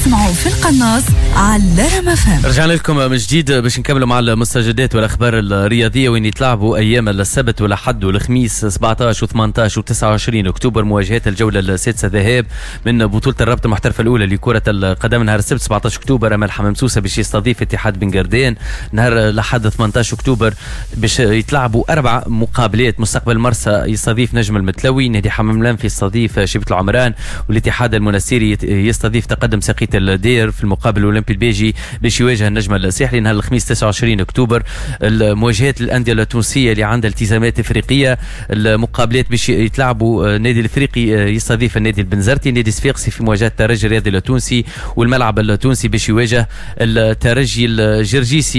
تسمعوا في القناص على رم اف ام. رجعنا لكم من جديد باش نكملوا مع المستجدات والاخبار الرياضيه وين يتلعبوا ايام السبت والاحد والخميس 17 و18 و29 اكتوبر مواجهات الجوله السادسه ذهاب من بطوله الرابطه المحترفه الاولى لكره القدم. نهار السبت 17 اكتوبر امام حمامسوسه باش يستضيف اتحاد بن قردان. نهار الاحد 18 اكتوبر باش يتلعبوا 4 مقابلات. مستقبل مرسى يستضيف نجم المتلوي، نادي حمام الانفي يستضيف شبيبه العمران، والاتحاد المنستيري يستضيف تقدم ساقية الدير. في المقابل الاولمبي البيجي باش يواجه النجم الساحلي. نهار الخميس 29 اكتوبر المواجهات الانديه التونسيه اللي عندها التزامات افريقيه. المقابلات باش يتلعبوا نادي الافريقي يستضيف النادي البنزرتي، نادي صفاقسي في مواجهه الترجي الرياضي التونسي، والملعب التونسي باش يواجه الترجي الجرجيسي.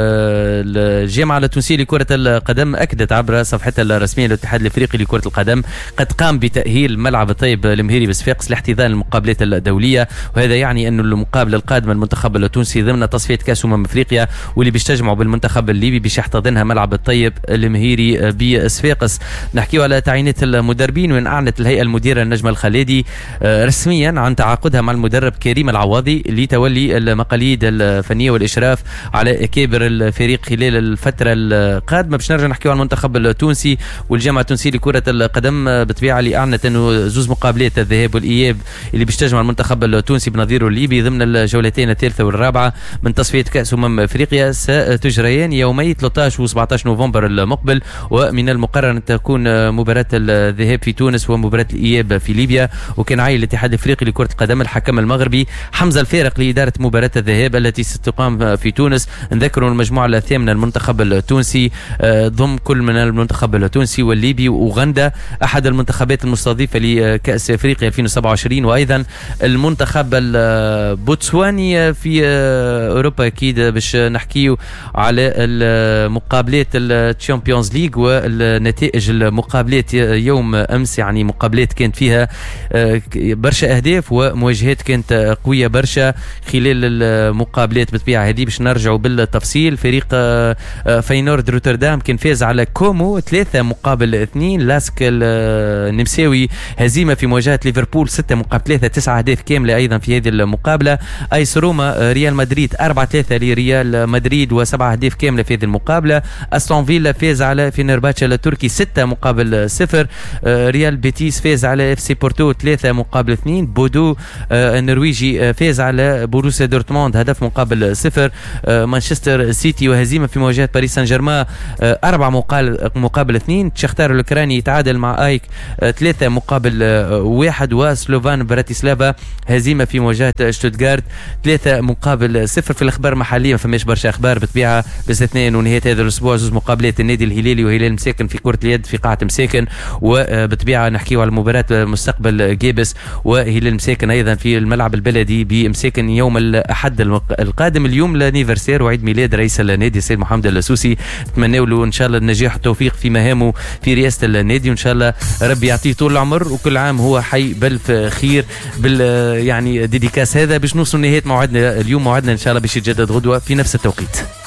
الجامعه التونسيه لكره القدم اكدت عبر صفحتها الرسميه للاتحاد الافريقي لكره القدم قد قام بتاهيل ملعب الطيب المهيري بصفاقس لاحتضان المقابلات الدوليه، وهذا يعني انه المقابله القادمه المنتخب التونسي ضمن تصفيه كاس افريقيا واللي باش تجمعوا بالمنتخب الليبي باش يحتضنها ملعب الطيب المهيري بصفاقس. نحكيو على تعيينات المدربين، وين اعلنت الهيئه المديره النجمه الخليدي رسميا عن تعاقدها مع المدرب كريم العواضي لتولي المقاليد الفنيه والاشراف على اكابر الفريق خلال الفتره القادمه. باش نرجع نحكيو على المنتخب التونسي والجامعه التونسيه لكره القدم بطبيعه اللي اعلنت انه زوز مقابلات الذهاب والاياب اللي باش تجمع المنتخب التونسي بنظيره الليبي ضمن الجولتين الثالثه والرابعه من تصفيه كاس افريقيا ستجريان يومي 13 و17 نوفمبر المقبل. ومن المقرر ان تكون مباراه الذهاب في تونس ومباراه الاياب في ليبيا. وكان عايل الاتحاد الافريقي لكره القدم الحكم المغربي حمزه الفارق لاداره مباراه الذهاب التي ستقام في تونس. نذكروا المجموعه الثامنه المنتخب التونسي ضم كل من المنتخب التونسي والليبي واوغندا احد المنتخبات المستضيفه لكاس افريقيا 2027، وايضا المنتخب البوتسواني في اوروبا. اكيد باش نحكيو على المقابلات الشامبيونز ليج والنتائج المقابلات يوم امس، يعني مقابلات كانت فيها برشا اهداف ومواجهات كانت قويه برشا خلال المقابلات. بالطبيعه هذه باش نرجعوا بالتفصيل. فريق فاينورد روتردام كان فاز على كومو 3-2. لاسك النمساوي هزيمه في مواجهه ليفربول 6-3، 9 اهداف كامله ايضا في هذه المقابله. ايس روما ريال مدريد 4-3 لريال مدريد و7 اهداف كامله في هذه المقابله. استون فيلا فاز على فينرباتشا التركي 6-0. ريال بيتيس فاز على اف سي بورتو 3-2. بودو النرويجي فاز على بوروسيا دورتموند هدف مقابل 0. مانشستر سيتي وهزيمه في مواجهه باريس سان جيرمان 4-2. تشختار الاوكراني يتعادل مع ايك 3-1. وسلوفان براتيسلافا هزيمه في مواجهه شتوتغارت 3-0. في الاخبار المحليه ما فماش برشا اخبار بالطبيعه باستثناء انه نهايه هذا الاسبوع زوج مقابلات النادي الهلالي وهلال مساكن في كره اليد في قاعه مساكن. وبالطبيعه نحكيو على مباراه مستقبل جيبس وهلال مساكن ايضا في الملعب البلدي بمساكن يوم الاحد القادم. اليوم لانيفرسير وعيد ميلاد رئيس النادي السيد محمد السوسي، نتمنى له ان شاء الله النجاح والتوفيق في مهامه في رئاسه النادي، وان شاء الله ربي يعطيه طول العمر وكل عام هو حي بألف خير. يعني ديديكاس هذا باش نوصل نهايه موعدنا اليوم. موعدنا ان شاء الله باش يتجدد غدوه في نفس التوقيت.